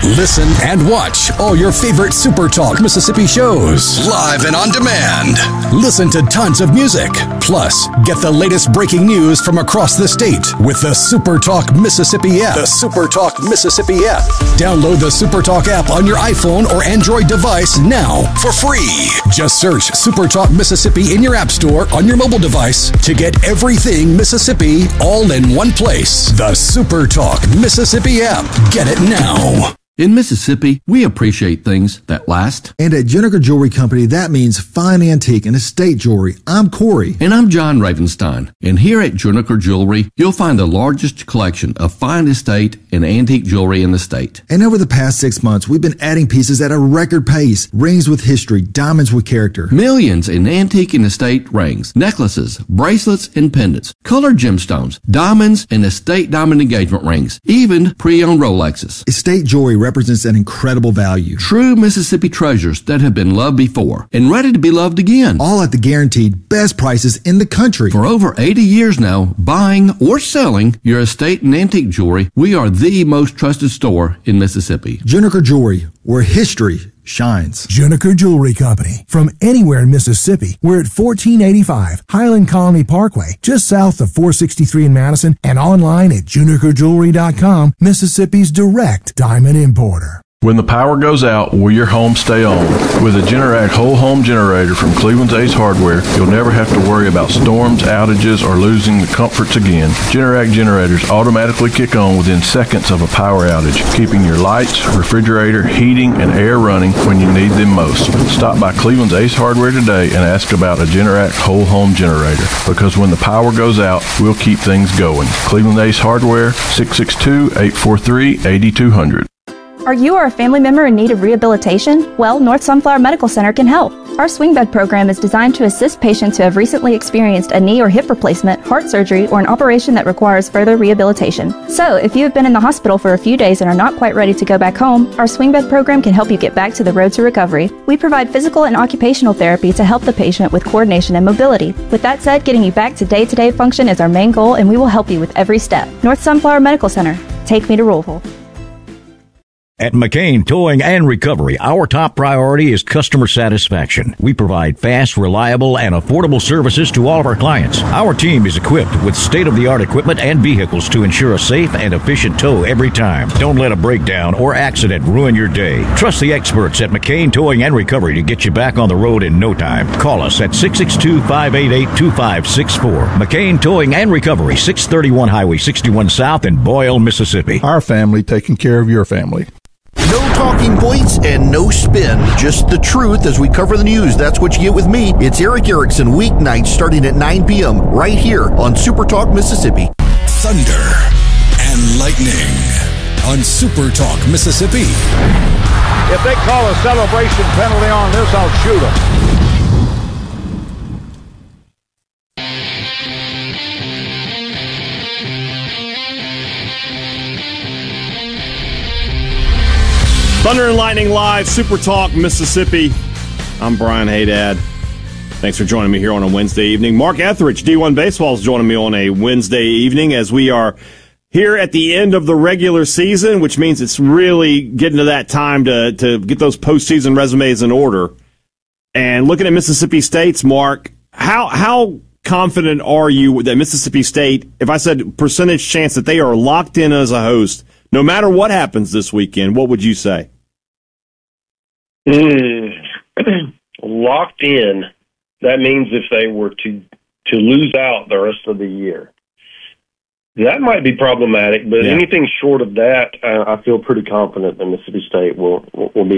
Listen and watch all your favorite Super Talk Mississippi shows live and on demand. Listen to tons of music. Plus, get the latest breaking news from across the state with the Super Talk Mississippi app. The Super Talk Mississippi app. Download the Super Talk app on your iPhone or Android device now for free. Just search Super Talk Mississippi in your app store on your mobile device to get everything Mississippi all in one place. The Super Talk Mississippi app. Get it now. In Mississippi, we appreciate things that last. And at Juniker Jewelry Company, that means fine antique and estate jewelry. I'm Corey. And I'm John Ravenstein. And here at Juniker Jewelry, you'll find the largest collection of fine estate and antique jewelry in the state. And over the past 6 months, we've been adding pieces at a record pace. Rings with history, diamonds with character. Millions in antique and estate rings, necklaces, bracelets, and pendants, colored gemstones, diamonds, and estate diamond engagement rings, even pre-owned Rolexes. Estate jewelry represents an incredible value. True Mississippi treasures that have been loved before and ready to be loved again. All at the guaranteed best prices in the country. For over 80 years now, buying or selling your estate and antique jewelry, we are the most trusted store in Mississippi. Juniker Jewelry, where history shines. Juniker Jewelry Company. From anywhere in Mississippi, we're at 1485 Highland Colony Parkway, just south of 463 in Madison, and online at junikerjewelry.com, Mississippi's direct diamond importer. When the power goes out, will your home stay on? With a Generac whole home generator from Cleveland's Ace Hardware, you'll never have to worry about storms, outages, or losing the comforts again. Generac generators automatically kick on within seconds of a power outage, keeping your lights, refrigerator, heating, and air running when you need them most. Stop by Cleveland's Ace Hardware today and ask about a Generac whole home generator, because when the power goes out, we'll keep things going. Cleveland Ace Hardware, 662-843-8200. Are you or a family member in need of rehabilitation? Well, North Sunflower Medical Center can help. Our swing bed program is designed to assist patients who have recently experienced a knee or hip replacement, heart surgery, or an operation that requires further rehabilitation. So, if you have been in the hospital for a few days and are not quite ready to go back home, our swing bed program can help you get back to the road to recovery. We provide physical and occupational therapy to help the patient with coordination and mobility. With that said, getting you back to day-to-day function is our main goal, and we will help you with every step. North Sunflower Medical Center. Take me to Louisville. At McCain Towing and Recovery, our top priority is customer satisfaction. We provide fast, reliable, and affordable services to all of our clients. Our team is equipped with state-of-the-art equipment and vehicles to ensure a safe and efficient tow every time. Don't let a breakdown or accident ruin your day. Trust the experts at McCain Towing and Recovery to get you back on the road in no time. Call us at 662-588-2564. McCain Towing and Recovery, 631 Highway 61 South in Boyle, Mississippi. Our family taking care of your family. No talking points and no spin, just the truth as we cover the news. That's what you get with me. It's Eric Erickson, weeknights starting at 9 p.m. right here on Super Talk Mississippi. Thunder and lightning on Super Talk Mississippi. If they call a celebration penalty on this, I'll shoot them. Thunder and Lightning Live, Super Talk Mississippi. I'm Brian Haydad. Thanks for joining me here on a Wednesday evening. Mark Etheridge, D1 Baseball, is joining me on a Wednesday evening as we are here at the end of the regular season, which means it's really getting to that time to get those postseason resumes in order. And looking at Mississippi State's, Mark, how confident are you that Mississippi State, if I said percentage chance that they are locked in as a host, no matter what happens this weekend, what would you say? Locked in. That means if they were to lose out the rest of the year. That might be problematic, but anything short of that, I feel pretty confident that Mississippi State will be